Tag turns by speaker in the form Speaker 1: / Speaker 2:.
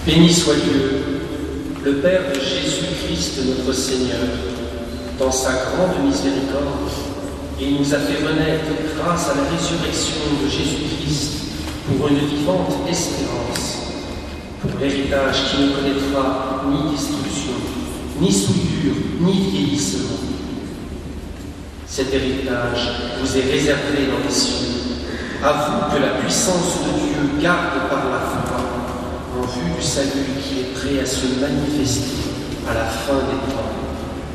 Speaker 1: Béni soit Dieu, le Père de Jésus-Christ notre Seigneur, dans sa grande miséricorde, il nous a fait renaître grâce à la résurrection de Jésus-Christ pour une vivante espérance, pour l'héritage qui ne connaîtra ni destruction, ni souillure, ni vieillissement. Cet héritage vous est réservé dans les cieux, à vous que la puissance de Dieu garde par la foi, en vue du salut qui est prêt à se manifester à la fin des temps.